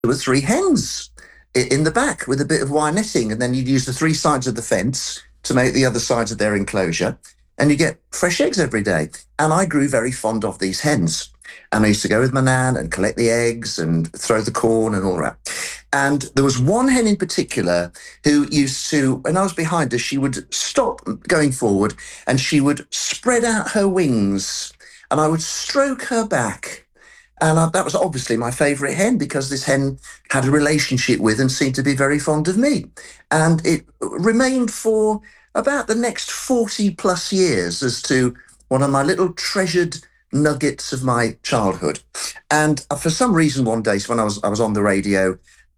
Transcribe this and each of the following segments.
there were three hens in the back with a bit of wire netting, and then you'd use the three sides of the fence to make the other sides of their enclosure, and you get fresh eggs every day. And I grew very fond of these hens. And I used to go with my nan and collect the eggs and throw the corn and all that. And there was one hen in particular who used to, when I was behind her, she would stop going forward and she would spread out her wings and I would stroke her back. And that was obviously my favourite hen because this hen had a relationship with and seemed to be very fond of me. And it remained for about the next 40 plus years as to one of my little treasured nuggets of my childhood. And for some reason one day, so when I was on the radio,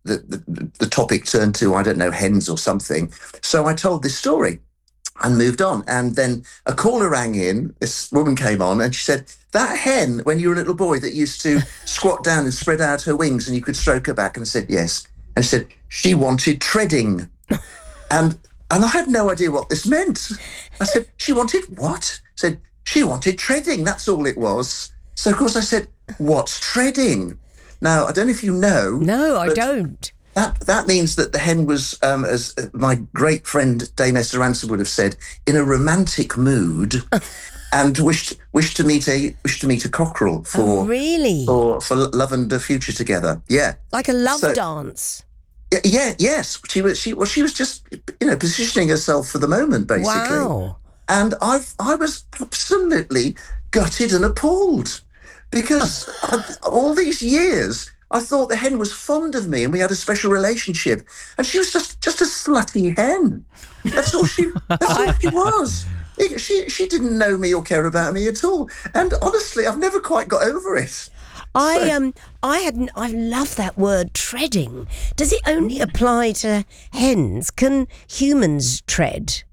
the topic turned to, I don't know, hens or something. So I told this story and moved on. And then a caller rang in, this woman came on and she said, that hen, when you were a little boy that used to squat down and spread out her wings and you could stroke her back. And I said, yes. And she said, she wanted treading. And I had no idea what this meant. I said, she wanted what? I said, she wanted treading. That's all it was. So, of course, I said, what's treading? Now, I don't know if you know. No, I don't. That means that the hen was, as my great friend Dame Esther Ransom would have said, in a romantic mood, and wished to meet a cockerel for really for love and a future together. Yeah, like a love dance. Yeah, yes. She was just positioning herself for the moment, basically. Wow. And I was absolutely gutted and appalled because all these years I thought the hen was fond of me and we had a special relationship, and she was just a slutty hen. That's all she was. She didn't know me or care about me at all. And honestly, I've never quite got over it. I love that word, treading. Does it only apply to hens? Can humans tread?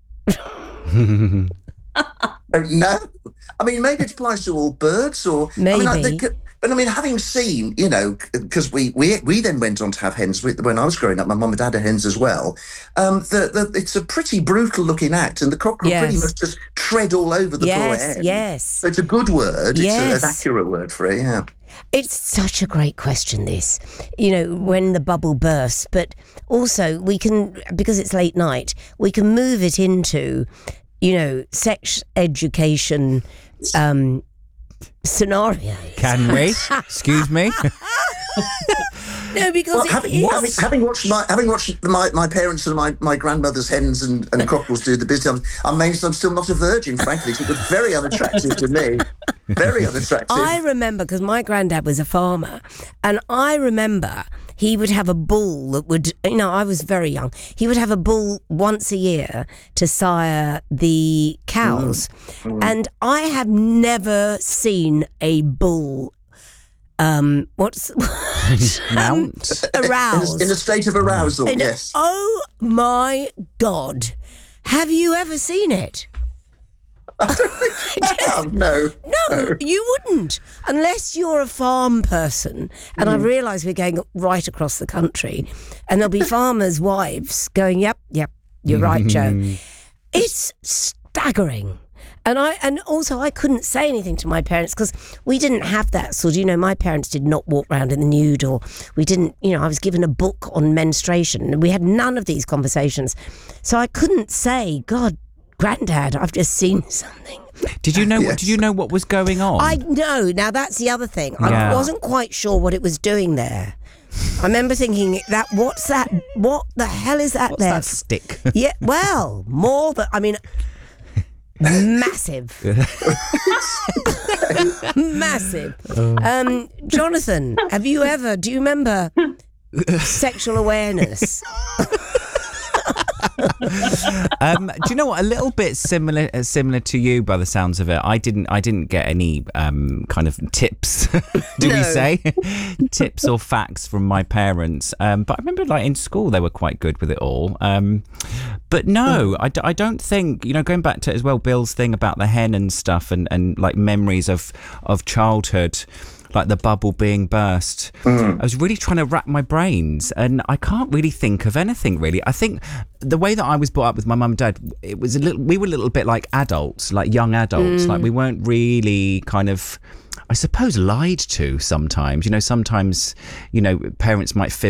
No. I mean, maybe it applies to all birds, or maybe. But having seen, because we then went on to have hens when I was growing up. My mum and dad had hens as well. It's a pretty brutal looking act, and the cockerel pretty much just tread all over the poor hen. Yes. So it's a good word. Yes. It's an accurate word for it. Yeah. It's such a great question, this, when the bubble bursts, but also we can, because it's late night, we can move it into, sex education scenario. Can we? Excuse me? No, because having watched my parents and my grandmother's hens and cockerels do the business, I'm still not a virgin, frankly. It was very unattractive to me. Very unattractive. I remember, because my granddad was a farmer, and I remember he would have a bull that would, I was very young, he would have a bull once a year to sire the cows. And I have never seen a bull aroused. In a state of arousal, yes. Oh my God. Have you ever seen it? I don't think I have, no. No, you wouldn't, unless you're a farm person. And I realise we're going right across the country, and there'll be farmers' wives going, yep, you're right, Joe. It's staggering. And also I couldn't say anything to my parents because we didn't have that sort of, my parents did not walk around in the nude, or we didn't, I was given a book on menstruation, and we had none of these conversations. So I couldn't say, God, Granddad, I've just seen something. Did you know? Yes. Did you know what was going on? I know. Now that's the other thing. I wasn't quite sure what it was doing there. I remember thinking, what's that? What the hell is that? What's there? That stick? Yeah. Well, more than massive. Massive. Jonathan, do you remember sexual awareness? Do you know what? A little bit similar to you, by the sounds of it. I didn't get any kind of tips. We say tips or facts from my parents? But I remember, in school, they were quite good with it all. But no, I don't think, going back to as well Bill's thing about the hen and stuff, and like memories of childhood, like the bubble being burst. I was really trying to rack my brains, and I can't really think of anything really. I think the way that I was brought up with my mum and dad, we were a little bit like adults, like young adults. Like we weren't really kind of, I suppose, lied to sometimes. You know, sometimes, you know, parents might fib